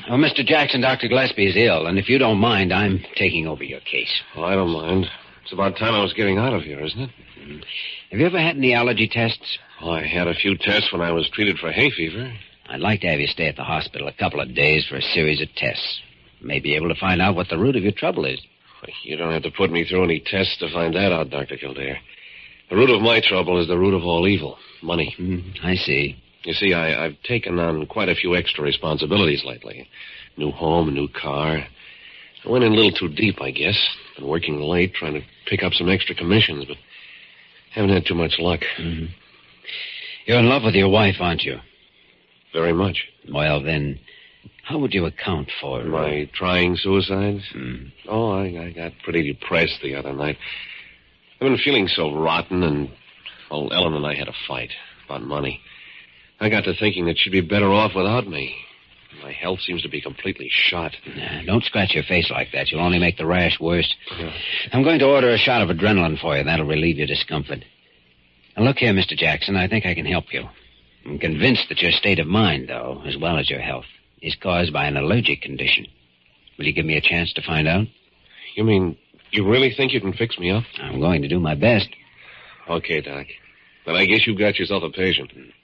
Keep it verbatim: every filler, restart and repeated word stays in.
Well, Mister Jackson, Doctor Gillespie is ill, and if you don't mind, I'm taking over your case. Oh, I don't mind. It's about time I was getting out of here, isn't it? Mm. Have you ever had any allergy tests? Well, I had a few tests when I was treated for hay fever. I'd like to have you stay at the hospital a couple of days for a series of tests. May be able to find out what the root of your trouble is. You don't have to put me through any tests to find that out, Doctor Kildare. The root of my trouble is the root of all evil, money. Mm, I see. You see, I, I've taken on quite a few extra responsibilities lately. New home, a new car. I went in a little too deep, I guess. Been working late, trying to pick up some extra commissions, but haven't had too much luck. Mm-hmm. You're in love with your wife, aren't you? Very much. Well, then, how would you account for... My trying suicides? Mm. Oh, I, I got pretty depressed the other night. I've been feeling so rotten, and, well, Ellen and I had a fight about money. I got to thinking that she'd be better off without me. My health seems to be completely shot. Nah, don't scratch your face like that. You'll only make the rash worse. Yeah. I'm going to order a shot of adrenaline for you. That'll relieve your discomfort. Now, look here, Mister Jackson. I think I can help you. I'm convinced that your state of mind, though, as well as your health, is caused by an allergic condition. Will you give me a chance to find out? You mean you really think you can fix me up? I'm going to do my best. Okay, Doc. But I guess you've got yourself a patient.